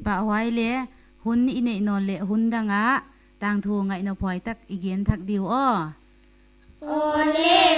ปะไว้เลยหุ่นอินเนนอนเละหุ่นดังอ่ะต่างทัวไงนพอยตักอีเกียนทักดิวอ้อโอเล่